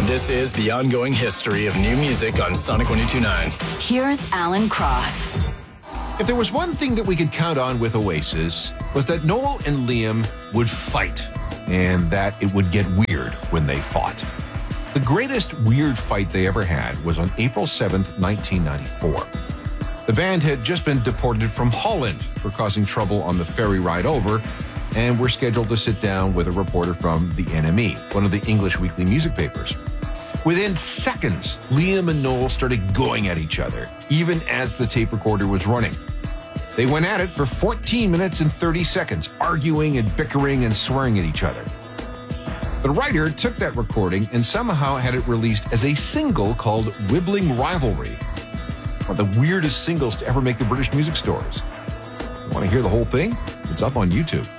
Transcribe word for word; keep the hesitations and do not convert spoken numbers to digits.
This is the ongoing history of new music on Sonic one oh two point nine. Here's Alan Cross. If there was one thing that we could count on with Oasis, was that Noel and Liam would fight, and that it would get weird when they fought. The greatest weird fight they ever had was on April seventh, nineteen ninety-four. The band had just been deported from Holland for causing trouble on the ferry ride over, and were scheduled to sit down with a reporter from the N M E, one of the English weekly music papers. Within seconds, Liam and Noel started going at each other, even as the tape recorder was running. They went at it for fourteen minutes and thirty seconds, arguing and bickering and swearing at each other. The writer took that recording and somehow had it released as a single called Wibbling Rivalry, one of the weirdest singles to ever make the British music stores. You want to hear the whole thing? It's up on YouTube.